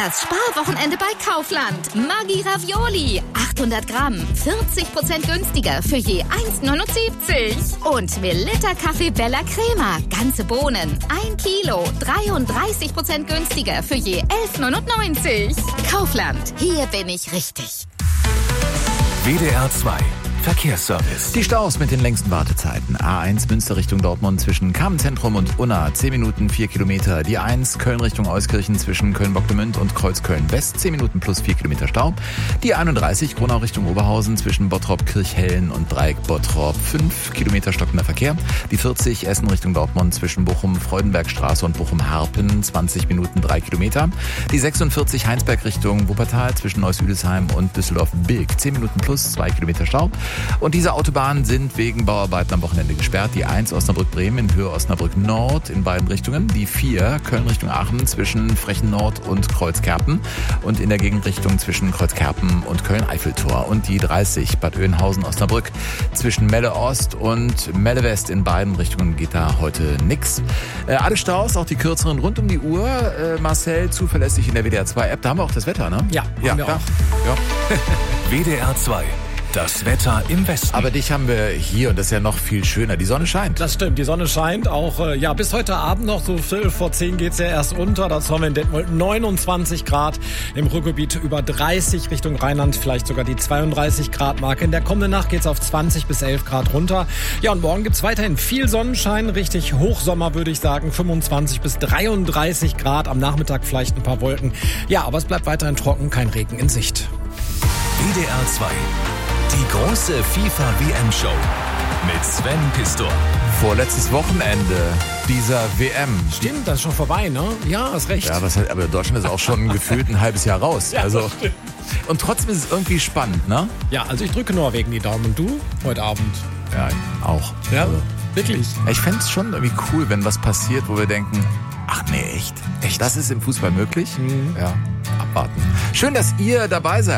Das Sparwochenende bei Kaufland. Maggi Ravioli. 800 Gramm. 40% günstiger für je 1,79. Und Melitta Kaffee Bella Crema. Ganze Bohnen. 1 Kilo. 33% günstiger für je 11,99. Kaufland. Hier bin ich richtig. WDR 2 Verkehrsservice. Die Staus mit den längsten Wartezeiten. A1 Münster Richtung Dortmund zwischen Kamentzentrum und Unna 10 Minuten 4 Kilometer. Die 1 Köln Richtung Euskirchen zwischen Köln-Bocklemünd und Kreuzköln-West 10 Minuten plus 4 Kilometer Stau. Die 31 Gronau Richtung Oberhausen zwischen Bottrop-Kirchhellen und Dreieck-Bottrop 5 Kilometer stockender Verkehr. Die 40 Essen Richtung Dortmund zwischen Bochum-Freudenbergstraße und Bochum-Harpen 20 Minuten 3 Kilometer. Die 46 Heinsberg Richtung Wuppertal zwischen Neuss-Hüdesheim und Düsseldorf-Bilk 10 Minuten plus 2 Kilometer Stau. Und diese Autobahnen sind wegen Bauarbeiten am Wochenende gesperrt. Die 1 Osnabrück-Bremen in Höhe Osnabrück-Nord in beiden Richtungen. Die 4 Köln Richtung Aachen zwischen Frechen-Nord und Kreuzkerpen. Und in der Gegenrichtung zwischen Kreuzkerpen und Köln-Eiffeltor. Und die 30 Bad Oeynhausen-Osnabrück zwischen Melle-Ost und Melle-West in beiden Richtungen geht da heute nix. Alle Staus, auch die kürzeren rund um die Uhr. Marcel, zuverlässig in der WDR 2 App. Da haben wir auch das Wetter, ne? Ja, haben wir auch. Ja. WDR 2. Das Wetter im Westen. Aber dich haben wir hier und das ist ja noch viel schöner. Die Sonne scheint. Das stimmt, die Sonne scheint auch, bis heute Abend noch, so 10:15 geht's ja erst unter. Dazu haben wir in Detmold 29 Grad, im Ruhrgebiet über 30, Richtung Rheinland vielleicht sogar die 32 Grad Marke. In der kommenden Nacht geht's auf 20 bis 11 Grad runter. Ja, und morgen gibt's weiterhin viel Sonnenschein, richtig Hochsommer würde ich sagen, 25 bis 33 Grad, am Nachmittag vielleicht ein paar Wolken. Ja, aber es bleibt weiterhin trocken, kein Regen in Sicht. WDR 2. Die große FIFA-WM-Show mit Sven Pistor. Vorletztes Wochenende dieser WM. Stimmt, das ist schon vorbei, ne? Ja, hast recht. Ja, aber Deutschland ist auch schon gefühlt ein halbes Jahr raus. Ja, also, das stimmt. und trotzdem ist es irgendwie spannend, ne? Ja, also ich drücke Norwegen die Daumen. Und du? Heute Abend. Ja, auch. Ja, Also, wirklich. ich fände es schon irgendwie cool, wenn was passiert, wo wir denken, ach nee, echt? Das ist im Fußball möglich? Ja, abwarten. Schön, dass ihr dabei seid.